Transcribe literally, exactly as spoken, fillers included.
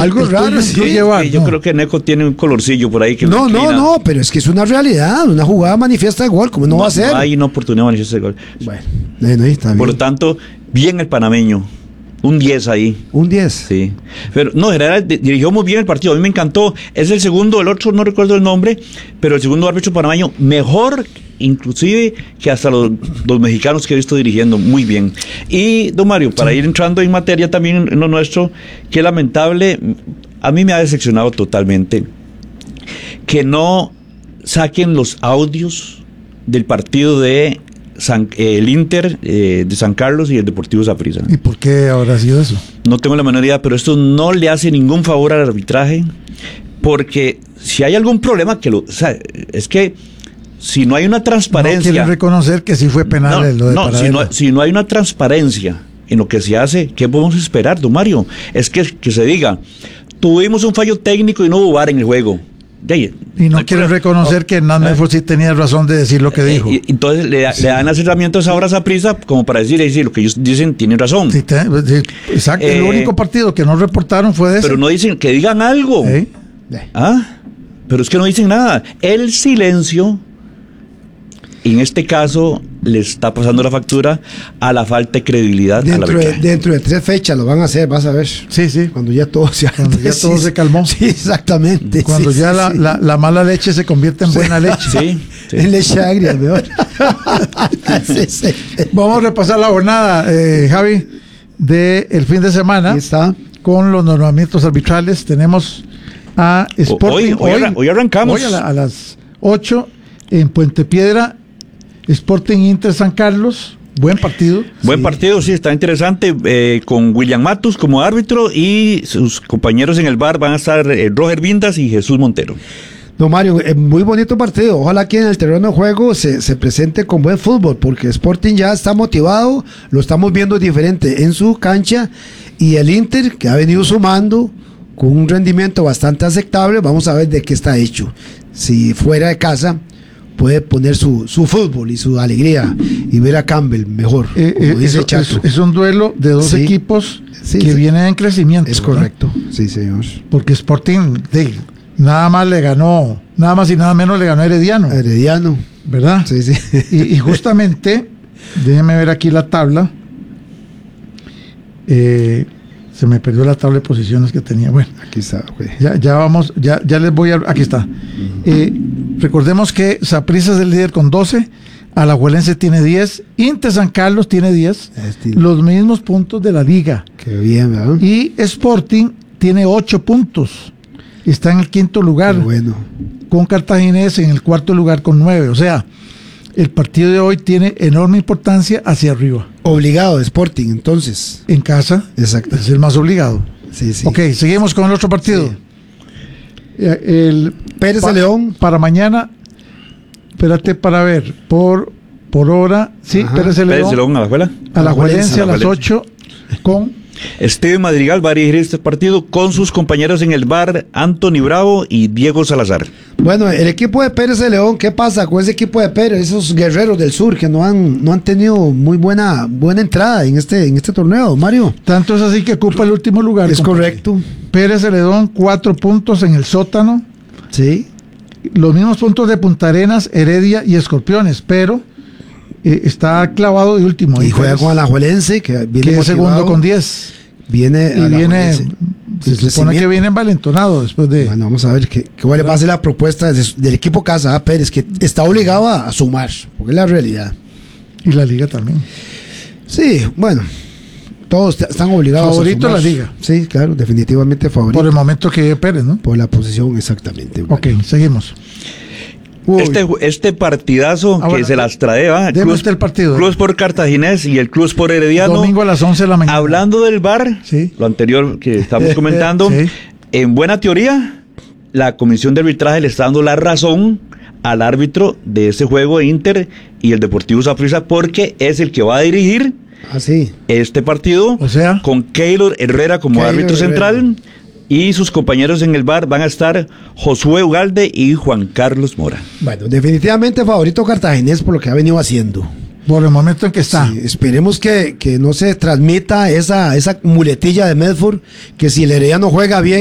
Algo raro, sí. Llevar, yo no. creo que Neco tiene un colorcillo por ahí que no, no, no, pero es que es una realidad, una jugada manifiesta de gol, ¿cómo no, no va a ser? No hay una oportunidad manifiesta de gol. Bueno, ahí está bien. Por lo tanto, bien el panameño. Un diez ahí. Un diez. Sí. Pero no, en general dirigió muy bien el partido. A mí me encantó. Es el segundo, el otro no recuerdo el nombre, pero el segundo árbitro panameño mejor, inclusive, que hasta los, los mexicanos que he visto dirigiendo. Muy bien. Y, don Mario, para sí. ir entrando en materia también en lo nuestro, qué lamentable, a mí me ha decepcionado totalmente que no saquen los audios del partido de San, eh, el Inter eh, de San Carlos y el Deportivo Saprissa. ¿Y por qué habrá sido eso? No tengo la menor idea, pero esto no le hace ningún favor al arbitraje, porque si hay algún problema, que lo, o sea, es que si no hay una transparencia... No quieren reconocer que sí fue penal no, lo de no, si no, si no hay una transparencia en lo que se hace, ¿qué podemos esperar, don Mario? Es que, que se diga, tuvimos un fallo técnico y no hubo V A R en el juego. Y no, no quieren reconocer no, que Hernán eh, Medford sí tenía razón de decir lo que dijo. Y, entonces le, sí. le dan las herramientas ahora a Saprissa como para decir, decir lo que ellos dicen tienen razón. Sí, te, sí, exacto. Eh, el único partido que no reportaron fue de ese. Pero no dicen que digan algo. ¿Eh? ¿Ah? Pero es que no dicen nada. El silencio, en este caso, le está pasando la factura a la falta de credibilidad. Dentro, de, dentro de tres fechas lo van a hacer, vas a ver. Sí, sí. Cuando ya todo se, Cuando ya todo se calmó. Sí, exactamente. Cuando sí, ya sí, la, sí. La, la mala leche se convierte en sí. buena leche. Sí, sí. En leche agria, peor. sí, sí. Vamos a repasar la jornada, eh, Javi, del fin de semana. Ahí está. Con los nombramientos arbitrales. Tenemos a Sporting. Hoy, hoy, hoy, hoy arrancamos. Hoy a, la, a las ocho en Puente Piedra. Sporting Inter San Carlos, buen partido. Buen sí. partido, sí, está interesante, eh, con William Matus como árbitro y sus compañeros en el bar van a estar eh, Roger Vindas y Jesús Montero. No, Mario, eh, muy bonito partido. Ojalá que en el terreno de juego se, se presente con buen fútbol, porque Sporting ya está motivado, lo estamos viendo diferente en su cancha, y el Inter, que ha venido sumando con un rendimiento bastante aceptable, vamos a ver de qué está hecho. Si fuera de casa puede poner su, su fútbol y su alegría y ver a Campbell mejor, eh, como eh, dice es, Chato. Es, es un duelo de dos sí, equipos sí, que sí. vienen en crecimiento. Es correcto, ¿no? Sí, señor. Porque Sporting de, nada más le ganó, nada más y nada menos le ganó a Herediano. Herediano. ¿Verdad? Sí, sí. Y, y justamente, déjenme ver aquí la tabla. Eh, se me perdió la tabla de posiciones que tenía. Bueno, aquí está. Okay. Ya, ya vamos, ya, ya les voy a. Aquí está. Uh-huh. Eh, recordemos que Saprissa es el líder con doce, Alajuelense tiene diez, Inter San Carlos tiene diez, este, los mismos puntos de la liga. Qué bien, ¿verdad? Y Sporting tiene ocho puntos, está en el quinto lugar. Qué bueno. Con Cartaginés en el cuarto lugar con nueve. O sea, el partido de hoy tiene enorme importancia hacia arriba. Obligado Sporting, entonces. En casa. Exacto. Es el más obligado. Sí, sí. Ok, seguimos con el otro partido. Sí. El Pérez pa- de León. Para mañana, espérate para ver, por, por hora, sí, Ajá. Pérez de León. Pérez de León a la escuela. A la Juelense a las ocho con... Steven Madrigal va a dirigir este partido con sus compañeros en el bar, Anthony Bravo y Diego Salazar. Bueno, el equipo de Pérez de León, ¿qué pasa con ese equipo de Pérez? Esos guerreros del sur que no han, no han tenido muy buena, buena entrada en este, en este torneo, Mario. Tanto es así que ocupa el último lugar. Es correcto. Pérez de León, cuatro puntos en el sótano. Sí. Los mismos puntos de Punta Arenas, Heredia y Escorpiones, pero eh, está clavado de último. Y juega con Alajuelense, que viene que es segundo con diez. Viene y viene, se supone que viene envalentonado después de... Bueno, vamos a ver qué, qué va a ser la propuesta de, del equipo Casa Pérez, que está obligado a, a sumar, porque es la realidad. Y la liga también. Sí, bueno, todos están obligados favorito a sumar. La liga. Sí, claro, definitivamente favorito. Por el momento que llegue Pérez, ¿no? Por la posición, exactamente. Bueno. Ok, seguimos. Este, este partidazo ah, bueno, que se las trae, ¿va? Club, el partido. Club Sport Cartaginés y el Club Sport Herediano. Domingo a las once de la mañana. Hablando del V A R, sí. Lo anterior que estamos comentando, sí. En buena teoría, la comisión de arbitraje le está dando la razón al árbitro de ese juego de Inter y el Deportivo Saprissa, porque es el que va a dirigir ah, sí. este partido, o sea, con Keylor Herrera como Keylor árbitro Herrera. Central. Y sus compañeros en el bar van a estar Josué Ugalde y Juan Carlos Mora. Bueno, definitivamente favorito Cartaginés por lo que ha venido haciendo. Por el momento en que está. Sí, esperemos que, que no se transmita esa, esa muletilla de Medford, que si el Herediano juega bien,